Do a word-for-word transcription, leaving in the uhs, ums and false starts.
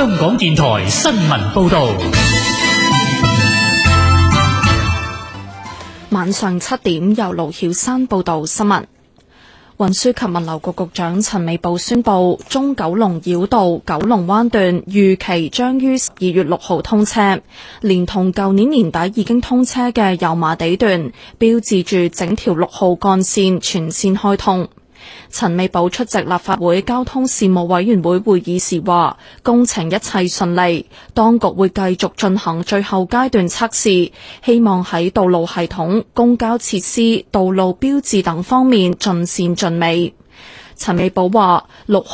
香港電台新聞報道。 晚上七點，由盧曉山報道新聞。運輸及物流局局長陳美寶宣布，中九龍繞道九龍灣段預期將於十二月六號通車，連同舊年年底已經通車嘅油麻地段，標誌住整條六號幹線全線開通。陳美寶出席立法會交通事務委員會會議時話，工程一切順利，當局會繼續進行最後階段測試，希望喺道路系統、公交設施、道路標誌等方面盡善盡美。陳美寶話，六